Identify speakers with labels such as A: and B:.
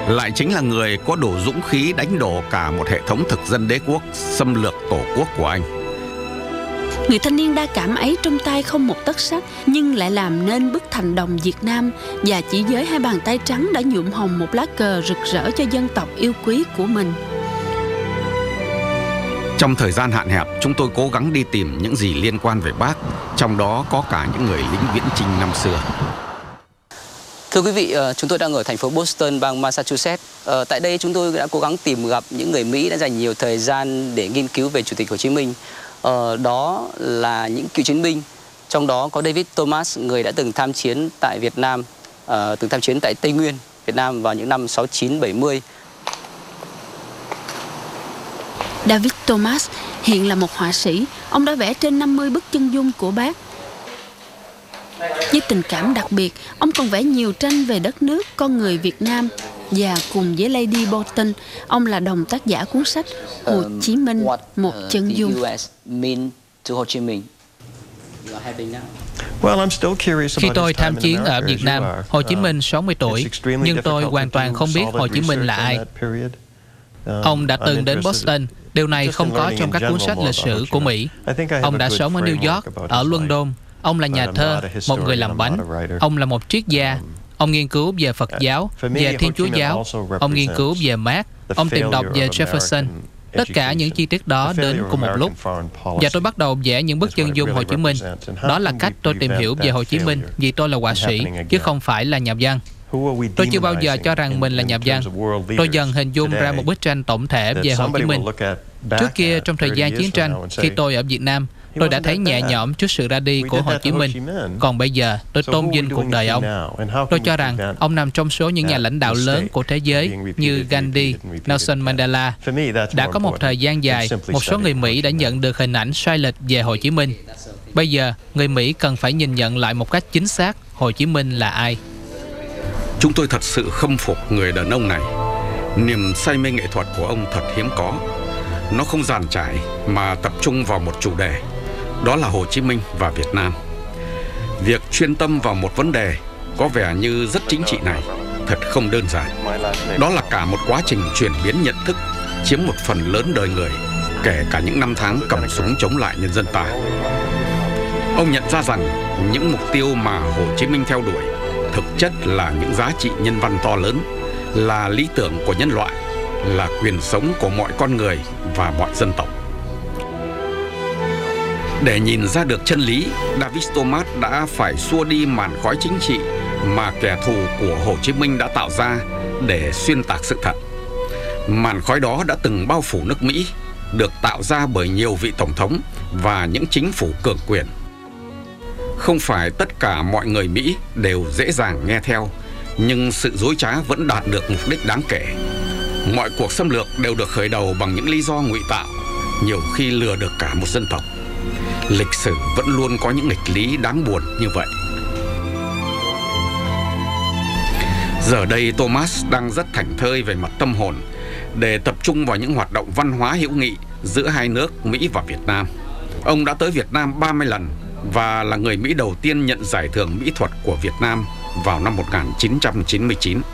A: lại chính là người có đủ dũng khí đánh đổ cả một hệ thống thực dân đế quốc xâm lược tổ quốc của anh.
B: Người thanh niên đa cảm ấy trong tay không một tấc sắt, nhưng lại làm nên bức thành đồng Việt Nam, và chỉ với hai bàn tay trắng đã nhuộm hồng một lá cờ rực rỡ cho dân tộc yêu quý của mình.
A: Trong thời gian hạn hẹp, chúng tôi cố gắng đi tìm những gì liên quan về Bác, trong đó có cả những người lính viễn chinh năm xưa.
C: Thưa quý vị, chúng tôi đang ở thành phố Boston, bang Massachusetts. Tại đây chúng tôi đã cố gắng tìm gặp những người Mỹ đã dành nhiều thời gian để nghiên cứu về Chủ tịch Hồ Chí Minh. Đó là những cựu chiến binh, trong đó có David Thomas, người đã từng tham chiến tại Việt Nam, từng tham chiến tại Tây Nguyên, Việt Nam vào những năm 69-70.
B: David Thomas hiện là một họa sĩ. Ông đã vẽ trên 50 bức chân dung của Bác. Với tình cảm đặc biệt, ông còn vẽ nhiều tranh về đất nước, con người Việt Nam. Và cùng với Lady Bolton, ông là đồng tác giả cuốn sách Hồ Chí Minh, một chân dung.
D: Khi tôi tham chiến ở Việt Nam, Hồ Chí Minh 60 tuổi, nhưng tôi hoàn toàn không biết Hồ Chí Minh là ai. Ông đã từng đến Boston, điều này không có trong các cuốn sách lịch sử của Mỹ. Ông đã sống ở New York, ở London. Ông là nhà thơ, một người làm bánh. Ông là một triết gia. Ông nghiên cứu về Phật giáo, về Thiên Chúa giáo. Ông nghiên cứu về Marx. Ông tìm đọc về Jefferson. Tất cả những chi tiết đó đến cùng một lúc. Và tôi bắt đầu vẽ những bức chân dung Hồ Chí Minh. Đó là cách tôi tìm hiểu về Hồ Chí Minh, vì tôi là họa sĩ, chứ không phải là nhà văn. Tôi chưa bao giờ cho rằng mình là nhà văn. Tôi dần hình dung ra một bức tranh tổng thể về Hồ Chí Minh. Trước kia, trong thời gian chiến tranh, khi tôi ở Việt Nam, tôi đã thấy nhẹ nhõm trước sự ra đi của Hồ Chí Minh. Còn bây giờ, tôi tôn vinh cuộc đời ông. Tôi cho rằng ông nằm trong số những nhà lãnh đạo lớn của thế giới như Gandhi, Nelson Mandela. Đã có một thời gian dài, một số người Mỹ đã nhận được hình ảnh sai lệch về Hồ Chí Minh. Bây giờ, người Mỹ cần phải nhìn nhận lại một cách chính xác Hồ Chí Minh là ai.
A: Chúng tôi thật sự khâm phục người đàn ông này. Niềm say mê nghệ thuật của ông thật hiếm có. Nó không dàn trải mà tập trung vào một chủ đề, đó là Hồ Chí Minh và Việt Nam. Việc chuyên tâm vào một vấn đề có vẻ như rất chính trị này thật không đơn giản. Đó là cả một quá trình chuyển biến nhận thức chiếm một phần lớn đời người, kể cả những năm tháng cầm súng chống lại nhân dân ta. Ông nhận ra rằng những mục tiêu mà Hồ Chí Minh theo đuổi thực chất là những giá trị nhân văn to lớn, là lý tưởng của nhân loại, là quyền sống của mọi con người và mọi dân tộc. Để nhìn ra được chân lý, David Thomas đã phải xua đi màn khói chính trị mà kẻ thù của Hồ Chí Minh đã tạo ra để xuyên tạc sự thật. Màn khói đó đã từng bao phủ nước Mỹ, được tạo ra bởi nhiều vị tổng thống và những chính phủ cường quyền. Không phải tất cả mọi người Mỹ đều dễ dàng nghe theo, nhưng sự dối trá vẫn đạt được mục đích đáng kể. Mọi cuộc xâm lược đều được khởi đầu bằng những lý do ngụy tạo, nhiều khi lừa được cả một dân tộc. Lịch sử vẫn luôn có những nghịch lý đáng buồn như vậy. Giờ đây Thomas đang rất thảnh thơi về mặt tâm hồn để tập trung vào những hoạt động văn hóa hữu nghị giữa hai nước Mỹ và Việt Nam. Ông đã tới Việt Nam 30 lần và là người Mỹ đầu tiên nhận giải thưởng mỹ thuật của Việt Nam vào năm 1999.